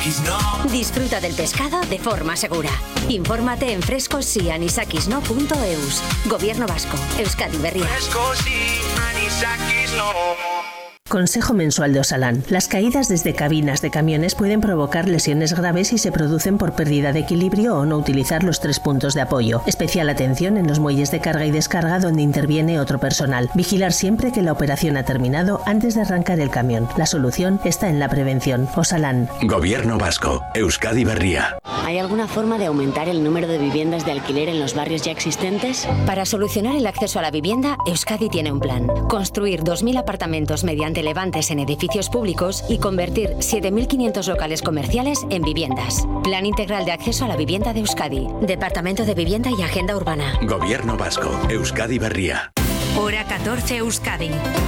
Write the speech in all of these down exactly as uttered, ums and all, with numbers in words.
Disfruta del pescado de forma segura. Infórmate en frescos y anisakis no punto eus. Gobierno Vasco, Euskadi Berria. Frescos y anisakis no. Consejo mensual de Osalan. Las caídas desde cabinas de camiones pueden provocar lesiones graves si se producen por pérdida de equilibrio o no utilizar los tres puntos de apoyo. Especial atención en los muelles de carga y descarga donde interviene otro personal. Vigilar siempre que la operación ha terminado antes de arrancar el camión. La solución está en la prevención. Osalan. Gobierno Vasco, Euskadi Berria. ¿Hay alguna forma de aumentar el número de viviendas de alquiler en los barrios ya existentes? Para solucionar el acceso a la vivienda, Euskadi tiene un plan. Construir dos mil apartamentos mediante levantes en edificios públicos y convertir siete mil quinientos locales comerciales en viviendas. Plan integral de acceso a la vivienda de Euskadi. Departamento de Vivienda y Agenda Urbana. Gobierno Vasco, Euskadi Berria. Hora catorce Euskadi.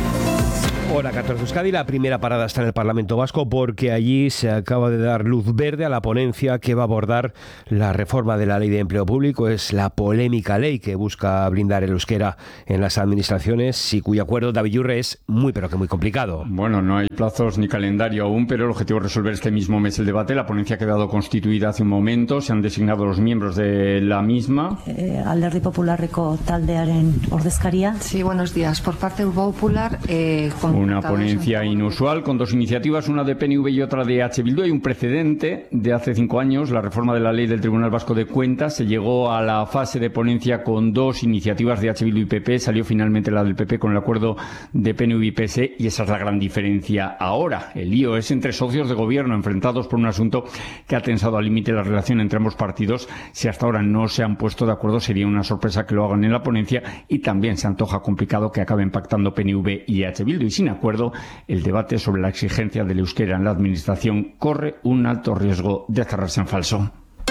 Hora catorce Euskadi, la primera parada está en el Parlamento Vasco porque allí se acaba de dar luz verde a la ponencia que va a abordar la reforma de la Ley de Empleo Público. Es la polémica ley que busca blindar el euskera en las administraciones y cuyo acuerdo, David Yurre, es muy pero que muy complicado. Bueno, no hay plazos ni calendario aún, pero el objetivo es resolver este mismo mes el debate. La ponencia ha quedado constituida hace un momento, se han designado los miembros de la misma. Eh, Alderdi Popularreko taldearen ordezkaria. Sí, buenos días. Por parte del Grupo Popular, eh, con una ponencia inusual con dos iniciativas, una de P N V y otra de H Bildu. Hay un precedente de hace cinco años, la reforma de la ley del Tribunal Vasco de Cuentas. Se llegó a la fase de ponencia con dos iniciativas de H Bildu y P P. Salió finalmente la del P P con el acuerdo de P N V y P S y esa es la gran diferencia ahora. El lío es entre socios de gobierno enfrentados por un asunto que ha tensado al límite la relación entre ambos partidos. Si hasta ahora no se han puesto de acuerdo, sería una sorpresa que lo hagan en la ponencia y también se antoja complicado que acaben pactando P N V y H Bildu. Y sin acuerdo, el debate sobre la exigencia del euskera en la administración corre un alto riesgo de cerrarse en falso.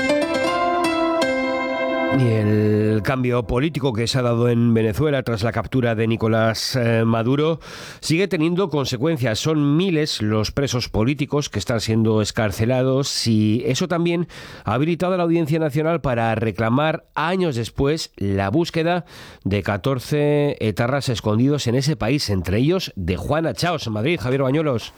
Y el cambio político que se ha dado en Venezuela tras la captura de Nicolás eh, Maduro sigue teniendo consecuencias. Son miles los presos políticos que están siendo excarcelados y eso también ha habilitado a la Audiencia Nacional para reclamar años después la búsqueda de catorce etarras escondidos en ese país, entre ellos de Juana Chaos en Madrid. Javier Bañuelos.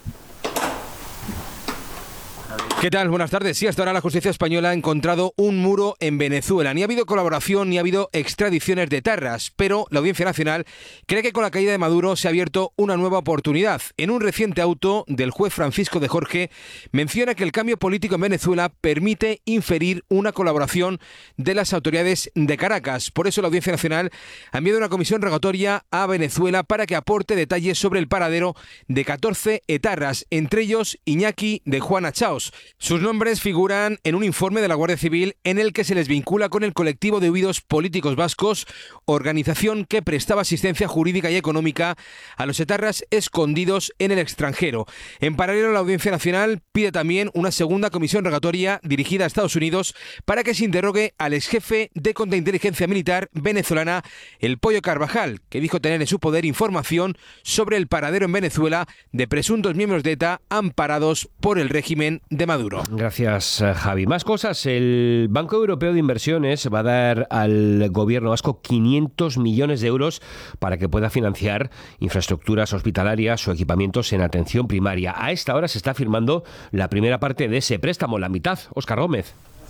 ¿Qué tal? Buenas tardes. Sí, hasta ahora la justicia española ha encontrado un muro en Venezuela. Ni ha habido colaboración ni ha habido extradiciones de etarras, pero la Audiencia Nacional cree que con la caída de Maduro se ha abierto una nueva oportunidad. En un reciente auto del juez Francisco de Jorge menciona que el cambio político en Venezuela permite inferir una colaboración de las autoridades de Caracas. Por eso la Audiencia Nacional ha enviado una comisión rogatoria a Venezuela para que aporte detalles sobre el paradero de catorce etarras, entre ellos Iñaki de Juana Chaos. Sus nombres figuran en un informe de la Guardia Civil en el que se les vincula con el colectivo de huidos políticos vascos, organización que prestaba asistencia jurídica y económica a los etarras escondidos en el extranjero. En paralelo, la Audiencia Nacional pide también una segunda comisión rogatoria dirigida a Estados Unidos para que se interrogue al exjefe de contrainteligencia militar venezolana, el Pollo Carvajal, que dijo tener en su poder información sobre el paradero en Venezuela de presuntos miembros de ETA amparados por el régimen de Maduro. Gracias, Javi. Más cosas. El Banco Europeo de Inversiones va a dar al gobierno vasco quinientos millones de euros para que pueda financiar infraestructuras hospitalarias o equipamientos en atención primaria. A esta hora se está firmando la primera parte de ese préstamo, la mitad. Óscar Gómez.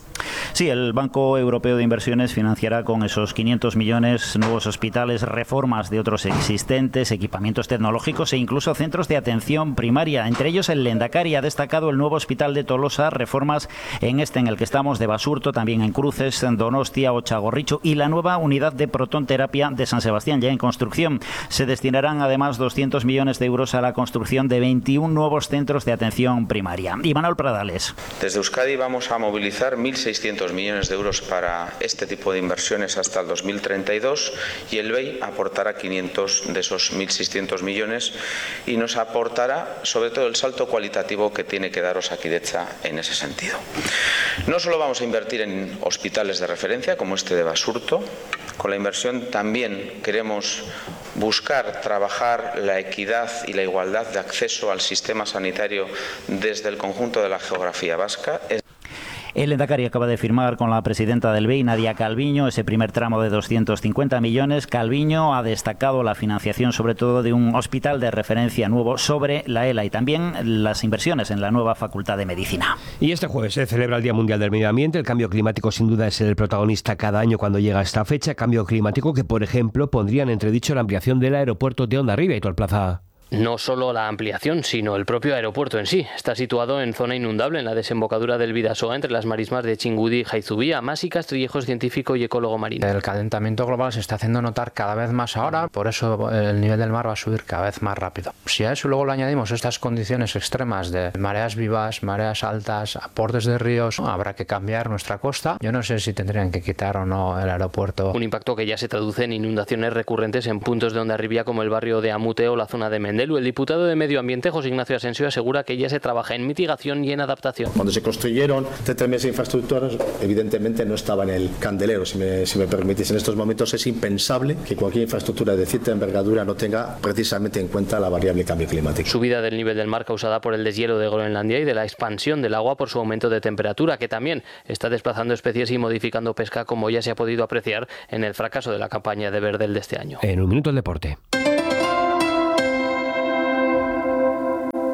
Sí, el Banco Europeo de Inversiones financiará con esos quinientos millones nuevos hospitales, reformas de otros existentes, equipamientos tecnológicos e incluso centros de atención primaria. Entre ellos el Lehendakari ha destacado el nuevo hospital de Tolosa, reformas en este en el que estamos de Basurto, también en Cruces, en Donostia o Txagorritxu y la nueva unidad de protonterapia de San Sebastián ya en construcción. Se destinarán además doscientos millones de euros a la construcción de veintiún nuevos centros de atención primaria. Y Manuel Pradales. Desde Euskadi vamos a movilizar mil seiscientos millones de euros para este tipo de inversiones hasta el dos mil treinta y dos y el B E I aportará quinientos de esos mil seiscientos millones y nos aportará sobre todo el salto cualitativo que tiene que dar Osakidetza en ese sentido. No solo vamos a invertir en hospitales de referencia como este de Basurto, con la inversión también queremos buscar trabajar la equidad y la igualdad de acceso al sistema sanitario desde el conjunto de la geografía vasca. El Endacari acaba de firmar con la presidenta del B E I, Nadia Calviño, ese primer tramo de doscientos cincuenta millones. Calviño ha destacado la financiación sobre todo de un hospital de referencia nuevo sobre la ELA y también las inversiones en la nueva Facultad de Medicina. Y este jueves se celebra el Día Mundial del Medio Ambiente. El cambio climático sin duda es el protagonista cada año cuando llega esta fecha. Cambio climático que, por ejemplo, pondría en entredicho la ampliación del aeropuerto de Hondarribia y Plaza. No solo la ampliación, sino el propio aeropuerto en sí. Está situado en zona inundable en la desembocadura del Bidasoa entre las marismas de Chingudi y Jaizubía. Masi Castrilejos, científico y ecólogo marino. El calentamiento global se está haciendo notar cada vez más ahora, por eso el nivel del mar va a subir cada vez más rápido. Si a eso luego le añadimos estas condiciones extremas de mareas vivas, mareas altas, aportes de ríos, habrá que cambiar nuestra costa. Yo no sé si tendrían que quitar o no el aeropuerto. Un impacto que ya se traduce en inundaciones recurrentes en puntos de Hondarribia como el barrio de Amute o la zona de Mendel. El diputado de Medio Ambiente, José Ignacio Asensio, asegura que ya se trabaja en mitigación y en adaptación. Cuando se construyeron determinadas infraestructuras, evidentemente no estaba en el candelero, si me, si me permitís. En estos momentos es impensable que cualquier infraestructura de cierta envergadura no tenga precisamente en cuenta la variable cambio climático. Subida del nivel del mar causada por el deshielo de Groenlandia y de la expansión del agua por su aumento de temperatura, que también está desplazando especies y modificando pesca, como ya se ha podido apreciar en el fracaso de la campaña de Verdel de este año. En un minuto el deporte.